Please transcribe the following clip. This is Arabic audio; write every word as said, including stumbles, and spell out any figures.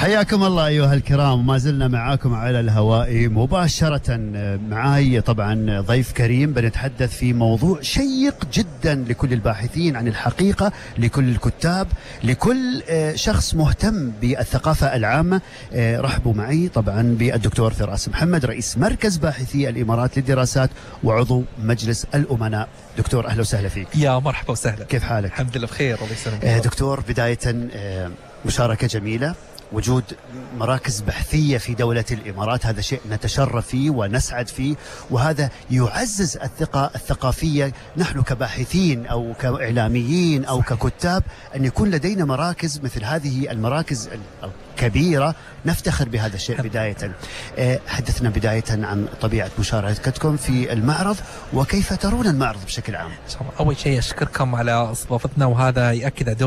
حياكم الله أيها الكرام، ما زلنا معاكم على الهواء مباشرة. معاي طبعا ضيف كريم، بنتحدث في موضوع شيق جدا لكل الباحثين عن الحقيقة، لكل الكتاب، لكل شخص مهتم بالثقافة العامة. رحبوا معي طبعا بالدكتور فراس محمد، رئيس مركز باحثي الإمارات للدراسات وعضو مجلس الأمناء. دكتور أهلا وسهلا فيك. يا مرحبا وسهلا. كيف حالك؟ الحمد لله بخير، الله يسلمك. دكتور، بداية مشاركة جميلة، وجود مراكز بحثية في دولة الإمارات هذا شيء نتشرف فيه ونسعد فيه، وهذا يعزز الثقة الثقافية. نحن كباحثين أو كإعلاميين أو ككتاب أن يكون لدينا مراكز مثل هذه المراكز الكبيرة نفتخر بهذا الشيء. بداية حدثنا بداية عن طبيعة مشاركتكم في المعرض وكيف ترون المعرض بشكل عام. أول شيء أشكركم على استضافتنا، وهذا يأكد